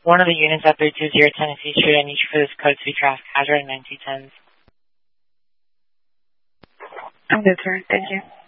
One of the units at 320 Tennessee Street, I need you for this code to be traffic hazard in 9210s. I'm good, sir. Thank you.